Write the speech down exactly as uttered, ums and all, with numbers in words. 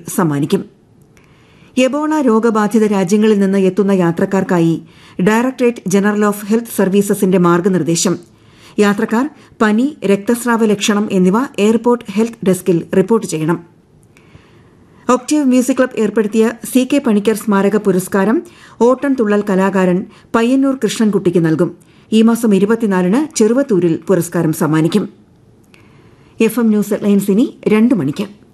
സമ്മാനിക്കും. എബോള രോഗബാധിത രാജ്യങ്ങളിൽ നിന്ന് എത്തുന്ന യാത്രക്കാർക്കായി ഡയറക്ടറേറ്റ് ജനറൽ ഓഫ് ഹെൽത്ത് സർവീസസിന്റെ മാർഗ്ഗനിർദ്ദേശം. യാത്രക്കാർ പനി, രക്തസ്രാവ ലക്ഷണം എന്നിവ എയർപോർട്ട് ഹെൽത്ത് ഡെസ്കിൽ റിപ്പോർട്ട് ചെയ്യണം. ഒക്ടേവ് മ്യൂസിക് ക്ലബ് ഏർപ്പെടുത്തിയ സി കെ പണിക്കർ സ്മാരക പുരസ്കാരം ഓട്ടൻതുള്ളൽ കലാകാരൻ പയ്യന്നൂർ കൃഷ്ണൻകുട്ടിക്ക് നൽകും. ഈ മാസം ഇരുപത്തിനാലിന് ചെറുവത്തൂരിൽ പുരസ്കാരം സമ്മാനിക്കും. എഫ് എം ന്യൂസ് ഹെഡ്ലൈൻസ് ഇനി രണ്ട് മണിക്ക്.